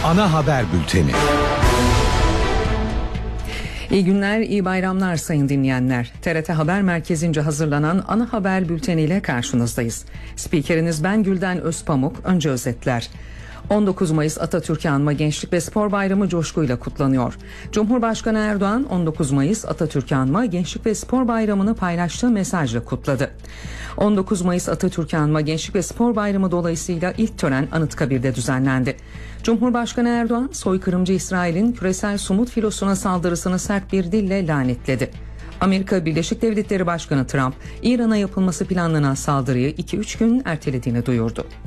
Ana haber bülteni. İyi günler, iyi bayramlar sayın dinleyenler. TRT Haber Merkezi'nce hazırlanan ana haber bülteniyle karşınızdayız. Spikeriniz ben Gülden Özpamuk. Önce özetler. 19 Mayıs Atatürk'ü anma Gençlik ve Spor Bayramı coşkuyla kutlanıyor. Cumhurbaşkanı Erdoğan 19 Mayıs Atatürk'ü anma Gençlik ve Spor Bayramı'nı paylaştığı mesajla kutladı. 19 Mayıs Atatürk'ü anma Gençlik ve Spor Bayramı dolayısıyla ilk tören Anıtkabir'de düzenlendi. Cumhurbaşkanı Erdoğan, soykırımcı İsrail'in küresel somut filosuna saldırısını sert bir dille lanetledi. Amerika Birleşik Devletleri Başkanı Trump, İran'a yapılması planlanan saldırıyı 2-3 gün ertelediğini duyurdu.